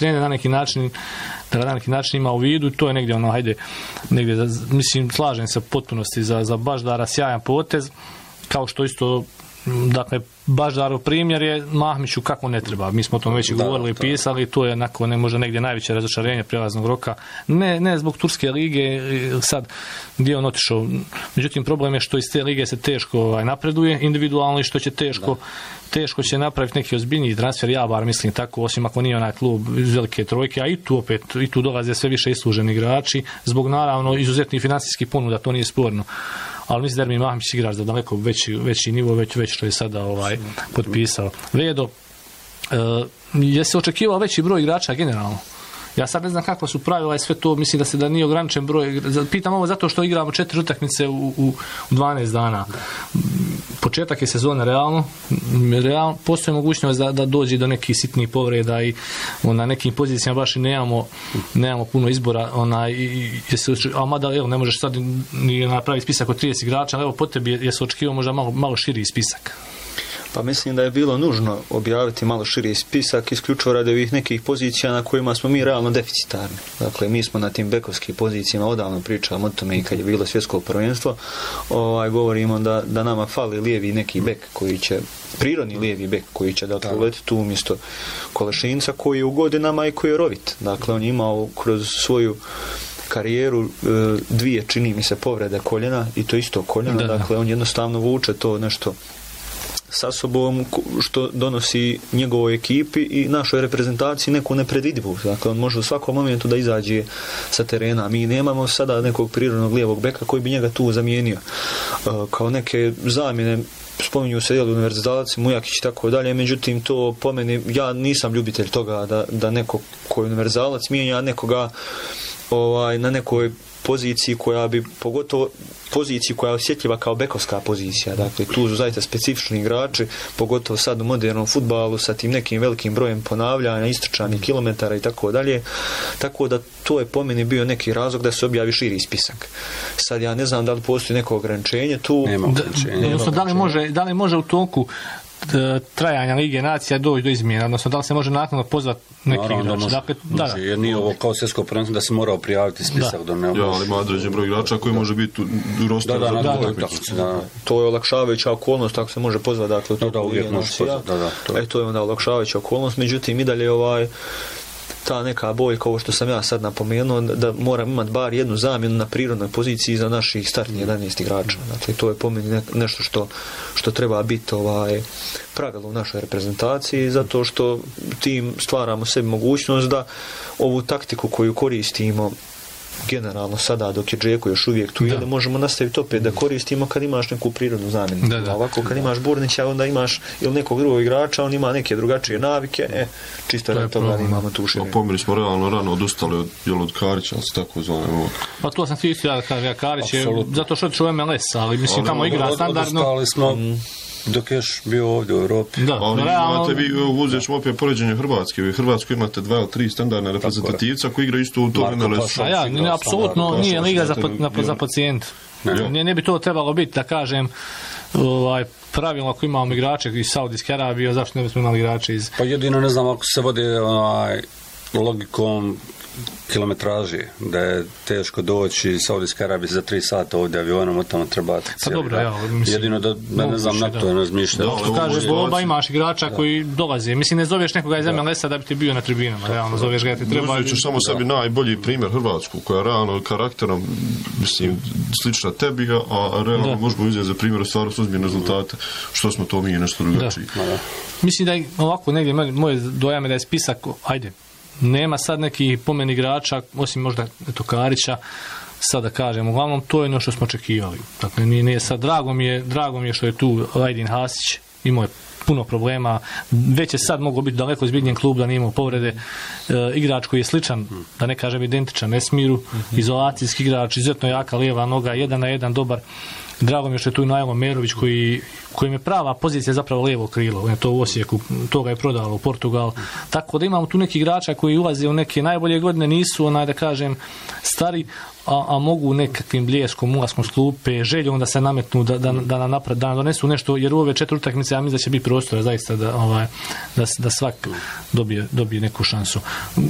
trener na neki način ima u vidu, to je negdje negdje, mislim, slažem se u potpunosti za Baždara, sjajan potez, kao što isto, dakle, Baždarov primjer je Mahmiću kako ne treba. Mi smo o tom već i govorili i pisali, to je možda negdje najveće razočarenje prijelaznog roka. Ne zbog Turske lige, sad gdje on otišao. Međutim, problem je što iz te lige se teško napreduje individualno i što će teško će napraviti neki ozbiljniji transfer, ja bar mislim tako, osim ako nije onaj klub iz velike trojke, a i tu dolaze sve više isluženi igrači, zbog naravno izuzetnih financijskih ponuda, to nije sporno. Ali mislim da Ermin Mahmić igrač za daleko veći nivo, već što je sada potpisao. Vedo, je se očekivao veći broj igrača generalno? Ja sad ne znam kakva su pravila i sve to, mislim da nije ograničen broj. Pitam ovo zato što igramo 4 utakmice u 12 dana. Početak je sezone realno, postoji mogućnost da dođe do nekih sitnih povreda i na nekim pozicijama baš i nemamo puno izbora, a mada ne možeš sad ni napraviti spisak od 30 igrača, ali evo po tebi je se očekivao možda malo širi spisak. Pa mislim da je bilo nužno objaviti malo širi spisak, isključivo radi ovih nekih pozicija na kojima smo mi realno deficitarni. Dakle, mi smo na tim bekovskim pozicijama odavno pričali o tome i kad je bilo svjetsko prvenstvo. Govorimo da nama fali lijevi neki bek koji će, prirodni lijevi bek koji će uleti tu umjesto Kolešinca koji je u godinama i koji je rovit. Dakle, on je imao kroz svoju karijeru 2, čini mi se, povrede koljena i to isto koljena. Dakle, on jednostavno vuče to nešto sa sobom što donosi njegovoj ekipi i našoj reprezentaciji neku nepredvidivu. Dakle, on može u svakom momentu da izađe sa terena. Mi nemamo sada nekog prirodnog lijevog beka koji bi njega tu zamijenio. Kao neke zamjene spominju se univerzalci, Mujakić i tako dalje, međutim to po meni, ja nisam ljubitelj toga da neko koji je univerzalac mijenja nekoga na nekoj poziciji koja bi, pogotovo poziciji koja je osjetljiva kao bekovska pozicija. Dakle, tu su zaista specifični igrači, pogotovo sad u modernom fudbalu sa tim nekim velikim brojem ponavljanja, istrčanih kilometara i tako dalje. Tako da to je po meni bio neki razlog da se objavi širi spisak. Sad ja ne znam da li postoji neko ograničenje tu. Nema ograničenja. Da li može u toku trajanja Lige nacija doći do izmjena, odnosno da li se može naknadno pozvati neki igrač? Dakle, jer nije ovo kao svjetsko prvenstvo da se morao prijaviti spisak. Ali ima određen broj igrača koji može biti u rosteru za tu utakmicu. To je olakšavajuća okolnost, ako se može pozvati, dakle, to je onda olakšavajuća okolnost, međutim i dalje ta neka boljka, ovo što sam ja sad napomenuo, da moram imati bar jednu zamjenu na prirodnoj poziciji za naših startnih 11 igrača. Dakle, to je po meni nešto što treba biti pravilo u našoj reprezentaciji, zato što tim stvaramo sebi mogućnost da ovu taktiku koju koristimo generalno sada dok je Džeko još uvijek tu, ili možemo nastaviti opet da koristimo kad imaš neku prirodnu zamjenu. Ovako kad imaš Burnića, onda imaš ili nekog drugog igrača, on ima neke drugačije navike, čisto da toga imamo tu širinu. Pomeri smo realno rano odustali od Karića, ali se tako zove. Pa to sam ti ja kažem, Karić je zato što je u MLS, ali mislim tamo igra standardno. Odustali smo dok je još bio ovdje u Europi. Imate vi, uzet ćemo opet poređenje Hrvatske. U Hrvatskoj imate 2 ili 3 standardne reprezentativca koji igraju isto u tom MLS-u. Apsolutno nije liga za pacijent. Ne bi to trebalo biti, da kažem, pravilno ako imamo igrače iz Saudijske Arabije, zašto ne bismo imali igrače iz... Pa jedino ne znam ako se vodi logikom kilometraži, da je teško doći iz Saudijske Arabije za 3 sata ovdje avionom, od tamo treba cijeli dan. Jedino da ne znam na to ne razmišljati. Što kaže, Boba imaš igrača koji dolaze. Mislim, ne zoveš nekoga iz MLS-a da bi ti bio na tribinama. Realno zoveš ga ti treba. Uzet ću samo sebi najbolji primjer Hrvatsku, koja je realno karakterom, mislim, slična tebi, a realno možemo uzeti za primjer stvarno suzbjene rezultate, što smo to mi nešto drugačiji. Mislim da je ovako negdje, moje dojame da je spisak, ajde, nema sad neki pomen igrača, osim možda Karića, sad da kažem, uglavnom to je ono što smo očekivali. Dakle, nije sad, drago mi je što je tu Ajdin Hasić, imao je puno problema, već je sad mogao biti daleko izbjednjen klub da nije imao povrede, igrač koji je sličan, da ne kažem identičan Esmiru, izolacijski igrač, izuzetno jaka lijeva noga, 1 na 1 dobar. Drago mi je što je tu Najlo Merović kojim je prava pozicija zapravo lijevo krilo. On je to u Osijeku, to ga je prodalo u Portugal. Tako da imamo tu neki igrača koji ulaze u neke najbolje godine, nisu da kažem stari, a mogu nekakvim bljeskom, ulaskom s klupe, željom da se nametnu, da donesu nešto, jer u ove 4 utakmice ja mislim da će biti prostora zaista da svak dobije neku šansu.